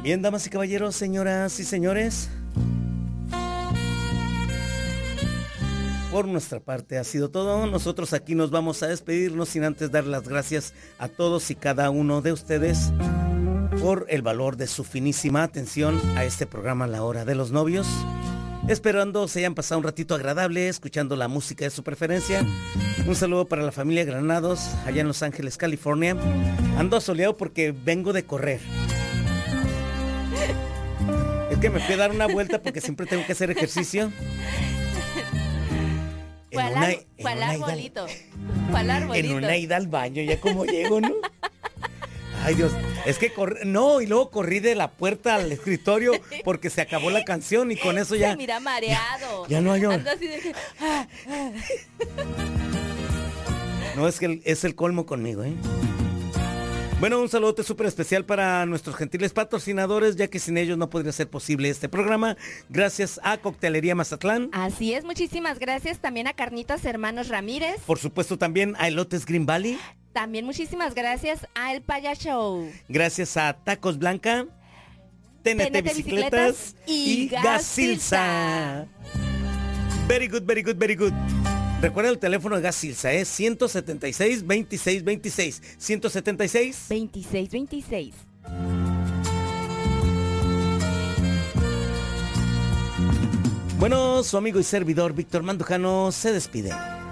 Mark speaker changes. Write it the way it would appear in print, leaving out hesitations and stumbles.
Speaker 1: Bien, damas y caballeros, señoras y señores, por nuestra parte ha sido todo. Nosotros aquí nos vamos a despedirnos sin antes dar las gracias a todos y cada uno de ustedes por el valor de su finísima atención a este programa La Hora de los Novios. Esperando se hayan pasado un ratito agradable escuchando la música de su preferencia. Un saludo para la familia Granados allá en Los Ángeles, California. Ando soleado porque vengo de correr. Es que me fui a dar una vuelta porque siempre tengo que hacer ejercicio.
Speaker 2: Fue al arbolito.
Speaker 1: En una ida al baño, ya como llego, ¿no? Ay, Dios, es que no, y luego corrí de la puerta al escritorio porque se acabó la canción y con eso ya...
Speaker 2: Se mira mareado.
Speaker 1: Ya no hay hora.
Speaker 2: Ando así de que...
Speaker 1: No, es que es el colmo conmigo, ¿eh? Bueno, un saludote súper especial para nuestros gentiles patrocinadores, ya que sin ellos no podría ser posible este programa. Gracias a Coctelería Mazatlán.
Speaker 2: Así es, muchísimas gracias también a Carnitas Hermanos Ramírez.
Speaker 1: Por supuesto también a Elotes Green Valley.
Speaker 2: También muchísimas gracias a El Paya Show.
Speaker 1: Gracias a Tacos Blanca, TNT Bicicletas y Gasilsa. Very good, very good, very good. Recuerda el teléfono de Gasilsa, es 176-2626. 176
Speaker 2: 2626.
Speaker 1: Bueno, su amigo y servidor Víctor Mandujano se despide.